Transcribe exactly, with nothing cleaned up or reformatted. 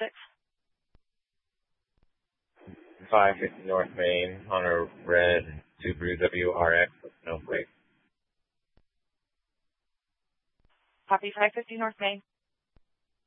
six. five fifty North Main on a red Subaru W R X with no plate. Copy five fifty North Main.